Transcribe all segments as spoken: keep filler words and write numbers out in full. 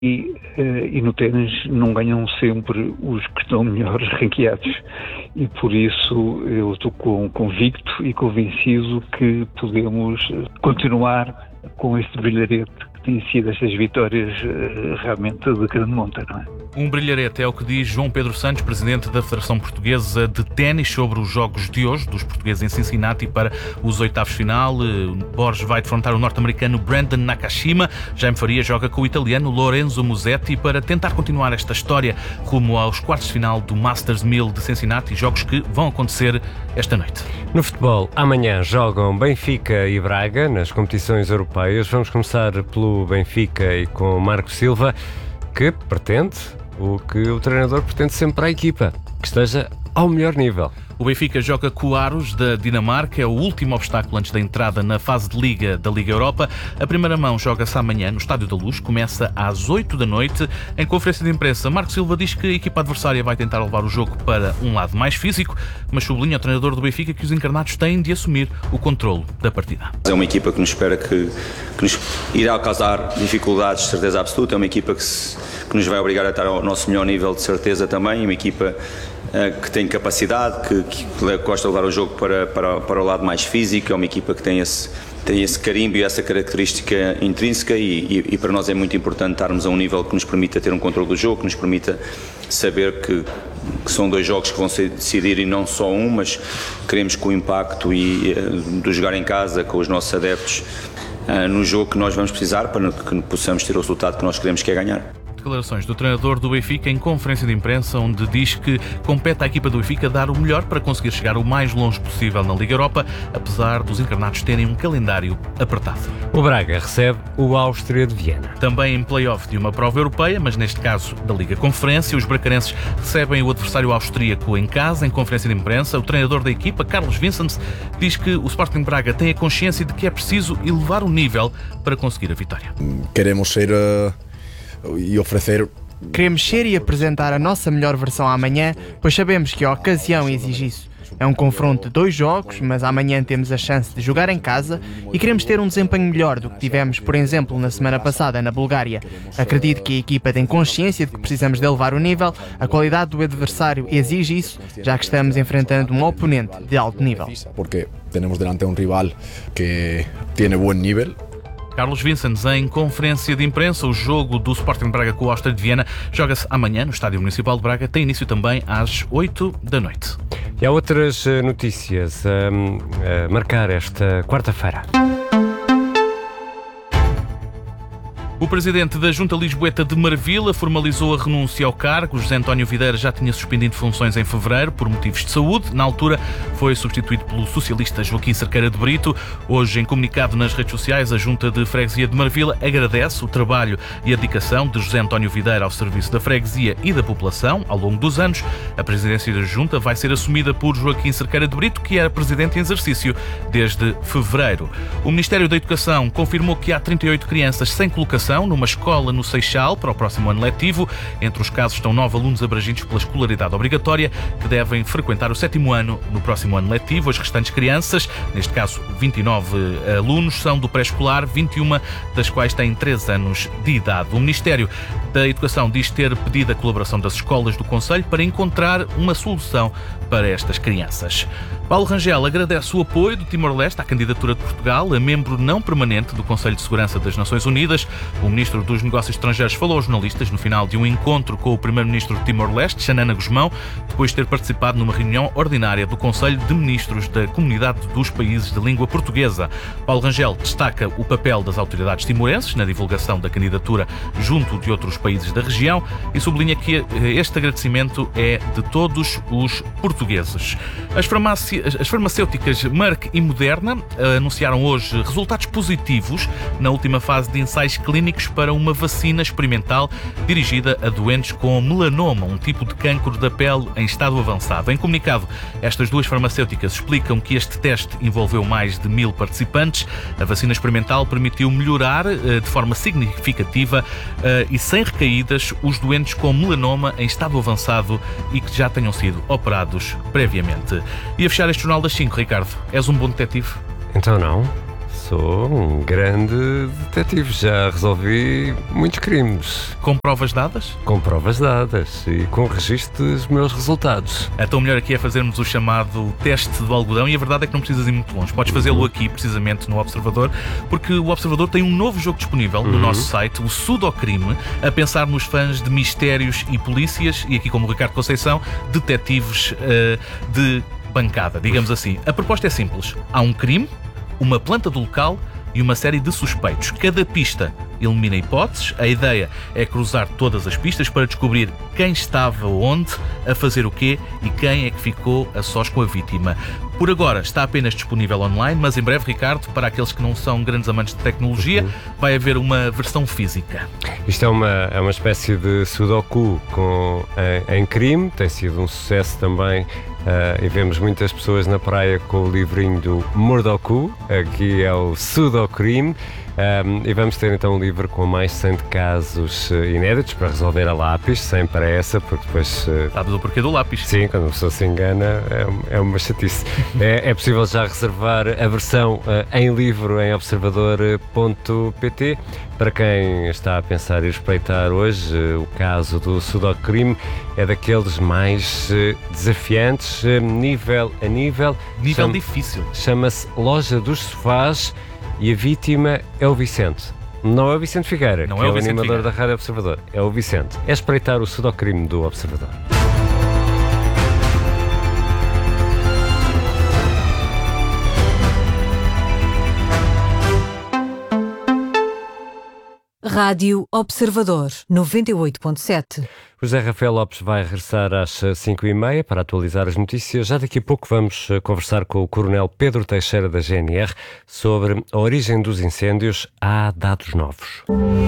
E, e no ténis não ganham sempre os que estão melhores ranqueados, e por isso eu estou convicto e convencido que podemos continuar com este brilharete que têm sido estas vitórias realmente de grande monta, não é? Um brilharete é o que diz João Pedro Santos, presidente da Federação Portuguesa de Ténis, sobre os jogos de hoje dos portugueses em Cincinnati para os oitavos de final. Borges vai defrontar o norte-americano Brandon Nakashima. Jaime Faria joga com o italiano Lorenzo Musetti para tentar continuar esta história rumo aos quartos de final do Masters mil de Cincinnati, jogos que vão acontecer esta noite. No futebol, amanhã jogam Benfica e Braga nas competições europeias. Vamos começar pelo Benfica e com Marco Silva, que pretende o que o treinador pretende sempre à equipa, que esteja ao melhor nível. O Benfica joga com o Aros da Dinamarca, é o último obstáculo antes da entrada na fase de Liga da Liga Europa. A primeira mão joga-se amanhã no Estádio da Luz, começa às oito da noite. Em conferência de imprensa, Marco Silva diz que a equipa adversária vai tentar levar o jogo para um lado mais físico, mas sublinha o treinador do Benfica que os encarnados têm de assumir o controlo da partida. É uma equipa que nos espera que, que nos irá causar dificuldades, de certeza absoluta. É uma equipa que, se, que nos vai obrigar a estar ao nosso melhor nível, de certeza também. É uma equipa que tem capacidade, que, que gosta de levar o jogo para, para, para o lado mais físico. É uma equipa que tem esse, tem esse carimbo e essa característica intrínseca e, e, e para nós é muito importante estarmos a um nível que nos permita ter um controle do jogo, que nos permita saber que, que são dois jogos que vão se decidir e não só um, mas queremos que o impacto e, do jogar em casa com os nossos adeptos no jogo que nós vamos precisar para que possamos ter o resultado que nós queremos, que é ganhar. Declarações do treinador do Benfica em conferência de imprensa, onde diz que compete à equipa do Benfica dar o melhor para conseguir chegar o mais longe possível na Liga Europa, apesar dos encarnados terem um calendário apertado. O Braga recebe o Áustria de Viena. Também em play-off de uma prova europeia, mas neste caso da Liga Conferência, os bracarenses recebem o adversário austríaco em casa. Em conferência de imprensa, o treinador da equipa, Carlos Vicens, diz que o Sporting Braga tem a consciência de que é preciso elevar o nível para conseguir a vitória. Queremos ser... Uh... e oferecer. Queremos ser e apresentar a nossa melhor versão amanhã, pois sabemos que a ocasião exige isso. É um confronto de dois jogos, mas amanhã temos a chance de jogar em casa e queremos ter um desempenho melhor do que tivemos, por exemplo, na semana passada na Bulgária. Acredito que a equipa tem consciência de que precisamos de elevar o nível, a qualidade do adversário exige isso, já que estamos enfrentando um oponente de alto nível. Porque temos delante um rival que tem bom nível. Carlos Vicens em conferência de imprensa. O jogo do Sporting Braga com o Áustria de Viena joga-se amanhã no Estádio Municipal de Braga. Tem início também às oito da noite. E há outras notícias a, a marcar esta quarta-feira. O presidente da Junta Lisboeta de Marvila formalizou a renúncia ao cargo. José António Videira já tinha suspendido funções em fevereiro por motivos de saúde. Na altura foi substituído pelo socialista Joaquim Cerqueira de Brito. Hoje, em comunicado nas redes sociais, a Junta de Freguesia de Marvila agradece o trabalho e a dedicação de José António Videira ao serviço da freguesia e da população ao longo dos anos. A presidência da Junta vai ser assumida por Joaquim Cerqueira de Brito, que era presidente em exercício desde fevereiro. O Ministério da Educação confirmou que há trinta e oito crianças sem colocação numa escola no Seixal para o próximo ano letivo. Entre os casos estão nove alunos abrangidos pela escolaridade obrigatória que devem frequentar o sétimo ano no próximo ano letivo. As restantes crianças, neste caso vinte e nove alunos, são do pré-escolar, vinte e uma das quais têm treze anos de idade. O Ministério da Educação diz ter pedido a colaboração das escolas do concelho para encontrar uma solução para estas crianças. Paulo Rangel agradece o apoio do Timor-Leste à candidatura de Portugal a membro não permanente do Conselho de Segurança das Nações Unidas. O Ministro dos Negócios Estrangeiros falou aos jornalistas no final de um encontro com o Primeiro-Ministro de Timor-Leste, Xanana Gusmão, depois de ter participado numa reunião ordinária do Conselho de Ministros da Comunidade dos Países de Língua Portuguesa. Paulo Rangel destaca o papel das autoridades timorenses na divulgação da candidatura junto de outros países da região e sublinha que este agradecimento é de todos os portugueses. As farmácias As farmacêuticas Merck e Moderna anunciaram hoje resultados positivos na última fase de ensaios clínicos para uma vacina experimental dirigida a doentes com melanoma, um tipo de cancro da pele em estado avançado. Em comunicado, estas duas farmacêuticas explicam que este teste envolveu mais de mil participantes. A vacina experimental permitiu melhorar de forma significativa e sem recaídas os doentes com melanoma em estado avançado e que já tenham sido operados previamente. E a fechar este Jornal das cinco, Ricardo, és um bom detetive? Então não. Sou um grande detetive, já resolvi muitos crimes. Com provas dadas? Com provas dadas e com registro dos meus resultados. Então o melhor aqui é fazermos o chamado teste do algodão e a verdade é que não precisas ir muito longe. Podes fazê-lo aqui, precisamente, no Observador, porque o Observador tem um novo jogo disponível no uhum. nosso site, o Sudocrime, a pensar nos fãs de mistérios e polícias, e aqui como o Ricardo Conceição, detetives uh, de bancada, digamos assim. A proposta é simples. Há um crime, uma planta do local e uma série de suspeitos. Cada pista elimina hipóteses. A ideia é cruzar todas as pistas para descobrir quem estava onde, a fazer o quê e quem é que ficou a sós com a vítima. Por agora está apenas disponível online, mas em breve, Ricardo, para aqueles que não são grandes amantes de tecnologia, vai haver uma versão física. Isto é uma, é uma espécie de sudoku com, em, em crime, tem sido um sucesso também. Uh, e vemos muitas pessoas na praia com o livrinho do Mordoku, aqui é o Sudocrime. Um, e vamos ter então um livro com mais de cem casos uh, inéditos para resolver a lápis, sem pressa, porque depois... Uh, Sabes o porquê do lápis? Sim, quando a pessoa se engana é, é uma chatice. é, é possível já reservar a versão uh, em livro em observador ponto pt. Para quem está a pensar em espreitar hoje, uh, o caso do Sudocrime é daqueles mais uh, desafiantes, uh, nível a nível. Nível Chama, difícil. Chama-se Loja dos Sofás. E a vítima é o Vicente. Não é o Vicente Figueira, não que é, é o o animador Figueira. da Rádio Observador. É o Vicente. É espreitar o Sudocrime do Observador. Rádio Observador, noventa e oito ponto sete. José Rafael Lopes vai regressar às cinco e meia para atualizar as notícias. Já daqui a pouco vamos conversar com o Coronel Pedro Teixeira da G N R sobre a origem dos incêndios. Há dados novos.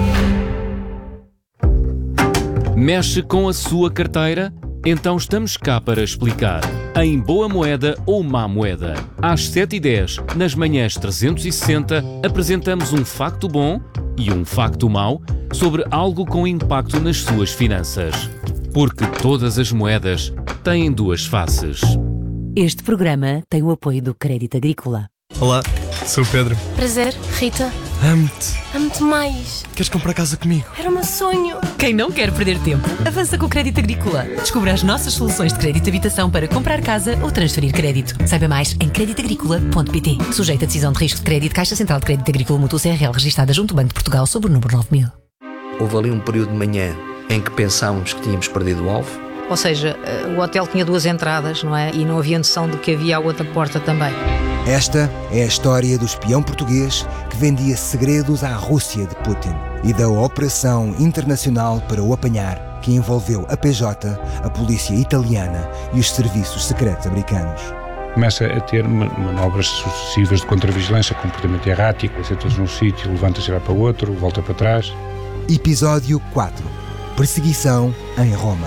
Mexe com a sua carteira? Então estamos cá para explicar. Em boa moeda ou má moeda. Às sete e dez, nas manhãs trezentos e sessenta, apresentamos um facto bom e um facto mau sobre algo com impacto nas suas finanças. Porque todas as moedas têm duas faces. Este programa tem o apoio do Crédito Agrícola. Olá, sou o Pedro. Prazer, Rita. Amo-te. Amo-te mais. Queres comprar casa comigo? Era o meu sonho. Quem não quer perder tempo, avança com o Crédito Agrícola. Descubra as nossas soluções de crédito de habitação para comprar casa ou transferir crédito. Saiba mais em crédito agrícola ponto pt. Sujeito a decisão de risco de crédito, Caixa Central de Crédito Agrícola Mútuo C R L, registada junto ao Banco de Portugal sob o número nove mil. Houve ali um período de manhã em que pensámos que tínhamos perdido o alvo. Ou seja, o hotel tinha duas entradas, não é? E não havia noção de que havia a outra porta também. Esta é a história do espião português que vendia segredos à Rússia de Putin e da operação internacional para o apanhar, que envolveu a P J, a polícia italiana e os serviços secretos americanos. Começa a ter manobras sucessivas de contravigilância, comportamento errático, senta-se num sítio, levanta-se e vai para outro, volta para trás. Episódio quatro. Perseguição em Roma.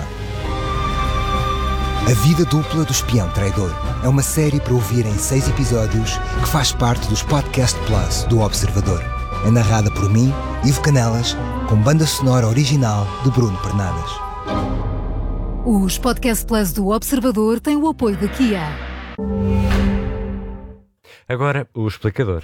A vida dupla do espião traidor é uma série para ouvir em seis episódios que faz parte dos Podcast Plus do Observador. É narrada por mim, Ivo Canelas, com banda sonora original de Bruno Pernadas. Os Podcast Plus do Observador têm o apoio da Kia. Agora, o explicador.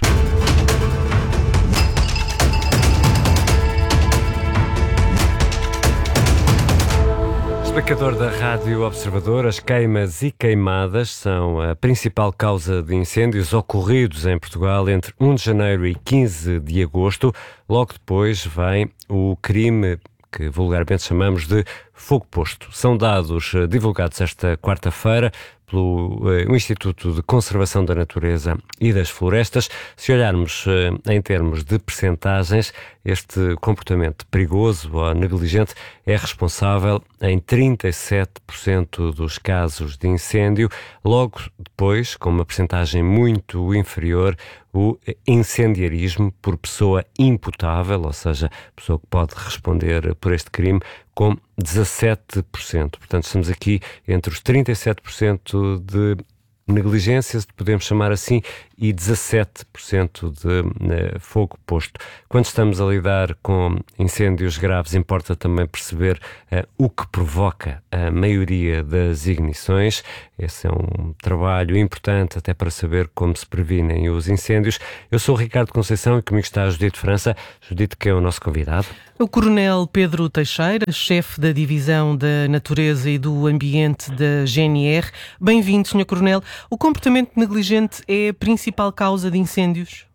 Explicador da Rádio Observador, as queimas e queimadas são a principal causa de incêndios ocorridos em Portugal entre um de janeiro e quinze de agosto. Logo depois vem o crime que vulgarmente chamamos de fogo posto. São dados divulgados esta quarta-feira pelo uh, Instituto de Conservação da Natureza e das Florestas. Se olharmos uh, em termos de percentagens, este comportamento perigoso ou negligente é responsável em trinta e sete por cento dos casos de incêndio. Logo depois, com uma percentagem muito inferior, o incendiarismo por pessoa imputável, ou seja, pessoa que pode responder por este crime, com dezassete por cento. Portanto, estamos aqui entre os trinta e sete por cento de negligência, se podemos chamar assim, e dezassete por cento de uh, fogo posto. Quando estamos a lidar com incêndios graves, importa também perceber uh, o que provoca a maioria das ignições. Esse é um trabalho importante até para saber como se previnem os incêndios. Eu sou o Ricardo Conceição e comigo está a Judite França. Judite, que é o nosso convidado. O Coronel Pedro Teixeira, chefe da Divisão da Natureza e do Ambiente da G N R. Bem-vindo, senhor Coronel. O comportamento negligente é a principal causa de incêndios?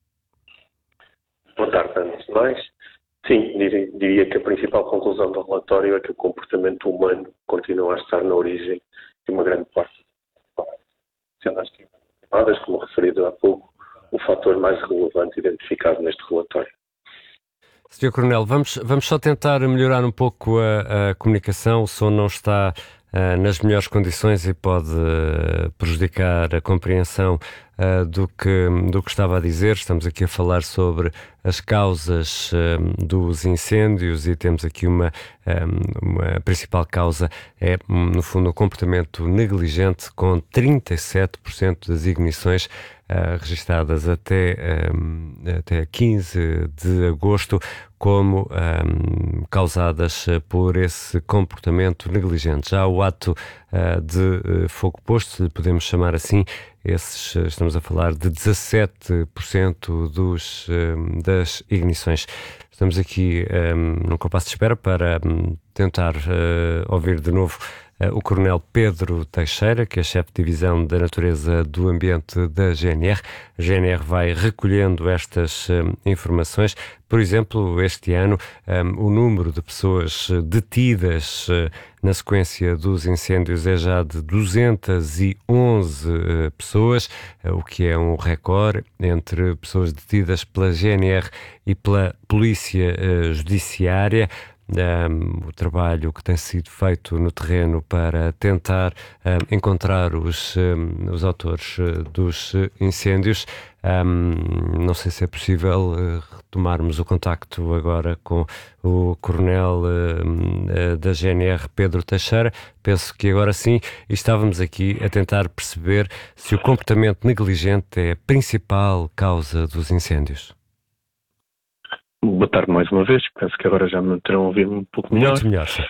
Boa tarde, antes de mais. Sim, diria, diria que a principal conclusão do relatório é que o comportamento humano continua a estar na origem de uma grande parte. Sendo as queimadas, como referido há pouco, o fator mais relevante identificado neste relatório. senhor Coronel, vamos, vamos só tentar melhorar um pouco a, a comunicação. O som não está uh, nas melhores condições e pode uh, prejudicar a compreensão uh, do, que, do que estava a dizer. Estamos aqui a falar sobre as causas uh, dos incêndios e temos aqui uma, um, uma principal causa é, no fundo, o comportamento negligente, com trinta e sete por cento das ignições Uh, registadas até, um, até quinze de agosto como um, causadas por esse comportamento negligente. Já o ato uh, de uh, fogo posto, se lhe podemos chamar assim, esses, estamos a falar de dezassete por cento dos, um, das ignições. Estamos aqui um, num compasso de espera para um, tentar uh, ouvir de novo Uh, o Coronel Pedro Teixeira, que é chefe de Divisão da Natureza do Ambiente da G N R. A G N R vai recolhendo estas um, informações. Por exemplo, este ano, um, o número de pessoas detidas uh, na sequência dos incêndios é já de duzentas e onze uh, pessoas, uh, o que é um recorde entre pessoas detidas pela G N R e pela Polícia uh, Judiciária. Um, o trabalho que tem sido feito no terreno para tentar um, encontrar os, um, os autores uh, dos uh, incêndios. Um, não sei se é possível uh, retomarmos o contacto agora com o Coronel uh, uh, da G N R, Pedro Teixeira. Penso que agora sim, e estávamos aqui a tentar perceber se o comportamento negligente é a principal causa dos incêndios. Boa tarde mais uma vez, penso que agora já me terão ouvido um pouco melhor. Muito melhor, sim.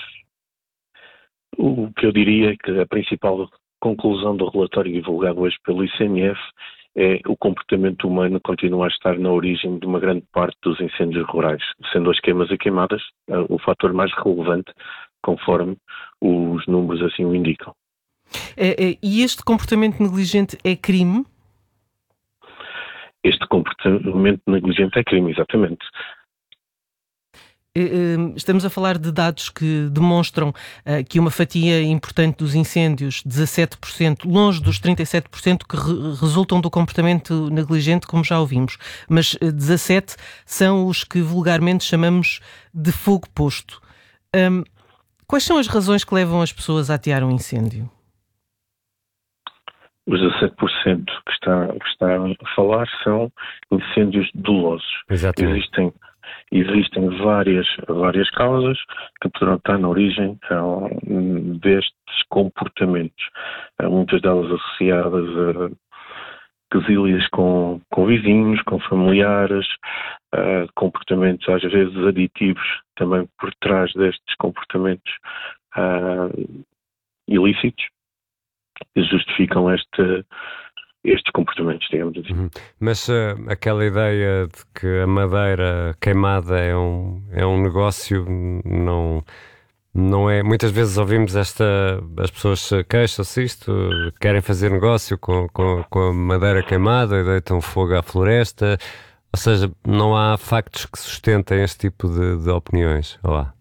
O que eu diria é que a principal conclusão do relatório divulgado hoje pelo I C N F é o comportamento humano continua a estar na origem de uma grande parte dos incêndios rurais, sendo as queimas e queimadas o fator mais relevante, conforme os números assim o indicam. É, é, e este comportamento negligente é crime? Este comportamento negligente é crime, exatamente. Estamos a falar de dados que demonstram uh, que uma fatia importante dos incêndios, dezassete por cento, longe dos trinta e sete por cento que re- resultam do comportamento negligente, como já ouvimos, mas uh, dezassete por cento são os que vulgarmente chamamos de fogo posto. Um, quais são as razões que levam as pessoas a atear um incêndio? Os dezassete por cento que está, que está a falar são incêndios dolosos. Exatamente. Existem Existem várias, várias causas que poderão estar na origem um, destes comportamentos. Uh, muitas delas associadas a quesílias com, com vizinhos, com familiares, uh, comportamentos às vezes aditivos também por trás destes comportamentos uh, ilícitos que justificam este estes comportamentos, digamos assim. Uhum. Mas uh, aquela ideia de que a madeira queimada é um, é um negócio, não, não é... Muitas vezes ouvimos esta... As pessoas queixam-se isto, querem fazer negócio com, com, com a madeira queimada e deitam fogo à floresta. Ou seja, não há factos que sustentem este tipo de, de opiniões, ou há?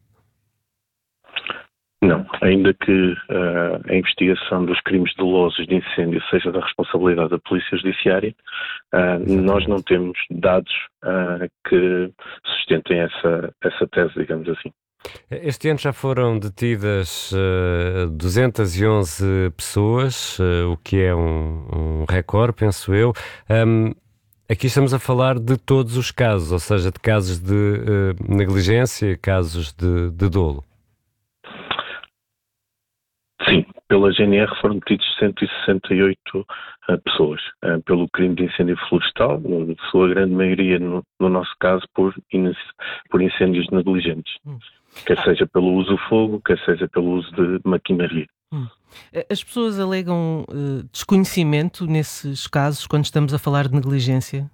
Não, ainda que uh, a investigação dos crimes dolosos de incêndio seja da responsabilidade da Polícia Judiciária, uh, nós não temos dados uh, que sustentem essa, essa tese, digamos assim. Este ano já foram detidas uh, duzentas e onze pessoas, uh, o que é um, um recorde, penso eu. Um, aqui estamos a falar de todos os casos, ou seja, de casos de uh, negligência e casos de, de dolo. Sim, pela G N R foram detidos cento e sessenta e oito uh, pessoas uh, pelo crime de incêndio florestal, na sua grande maioria, no, no nosso caso, por, por incêndios negligentes. Hum. Quer seja pelo uso do fogo, quer seja pelo uso de maquinaria. Hum. As pessoas alegam uh, desconhecimento nesses casos, quando estamos a falar de negligência?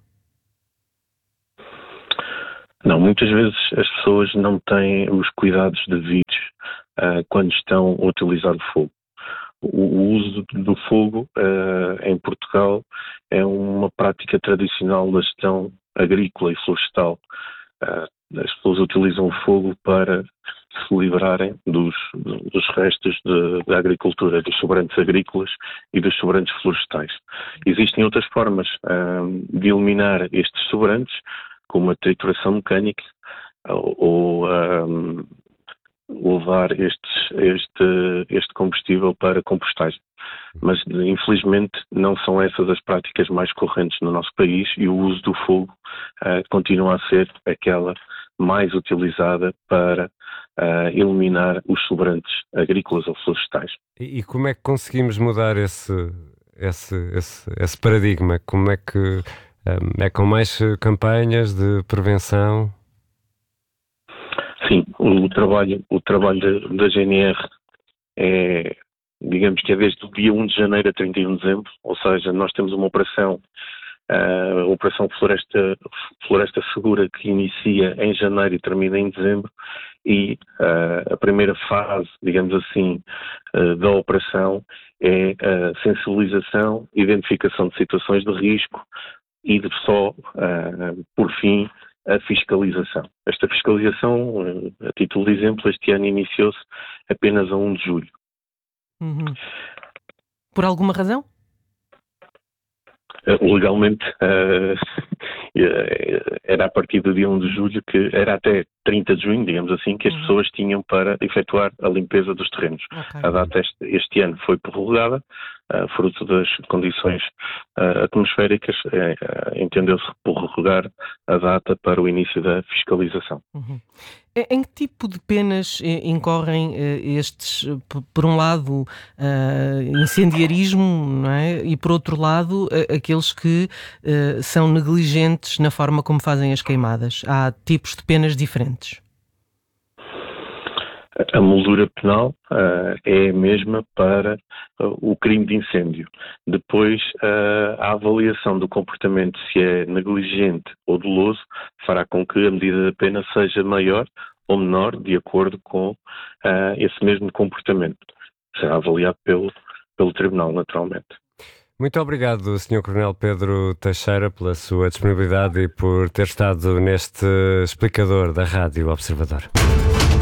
Não, muitas vezes as pessoas não têm os cuidados devidos uh, quando estão a utilizar o fogo. O, o uso do fogo uh, em Portugal é uma prática tradicional da gestão agrícola e florestal. Uh, as pessoas utilizam o fogo para se livrarem dos, dos restos de, da agricultura, dos sobrantes agrícolas e dos sobrantes florestais. Existem outras formas uh, de eliminar estes sobrantes, como a trituração mecânica ou, ou um, levar estes, este, este combustível para compostagem. Mas, infelizmente, não são essas as práticas mais correntes no nosso país e o uso do fogo uh, continua a ser aquela mais utilizada para uh, eliminar os sobrantes agrícolas ou florestais. E, e como é que conseguimos mudar esse, esse, esse, esse paradigma? Como é que... É com mais campanhas de prevenção? Sim, o trabalho, o trabalho da G N R é, digamos que é desde o dia um de janeiro a trinta e um de dezembro, ou seja, nós temos uma operação, uh, a Operação Floresta, Floresta Segura, que inicia em janeiro e termina em dezembro, e uh, a primeira fase, digamos assim, uh, da operação é a sensibilização, identificação de situações de risco, e de só, uh, por fim, a fiscalização. Esta fiscalização, uh, a título de exemplo, este ano iniciou-se apenas a um de julho. Uhum. Por alguma razão? Uh, legalmente, uh, era a partir do dia um de julho, que era até trinta de junho, digamos assim, que as uhum. pessoas tinham para efetuar a limpeza dos terrenos. Okay. A data este, este ano foi prorrogada, uh, fruto das condições uh, atmosféricas, uh, entendeu-se prorrogar a data para o início da fiscalização. Uhum. Em que tipo de penas incorrem estes, por um lado, uh, incendiarismo, não é? E por outro lado, aqueles que uh, são negligentes na forma como fazem as queimadas? Há tipos de penas diferentes? A moldura penal uh, é a mesma para uh, o crime de incêndio. Depois, uh, a avaliação do comportamento, se é negligente ou doloso, fará com que a medida da pena seja maior ou menor, de acordo com uh, esse mesmo comportamento. Será avaliado pelo, pelo Tribunal, naturalmente. Muito obrigado, senhor Coronel Pedro Teixeira, pela sua disponibilidade e por ter estado neste explicador da Rádio Observador.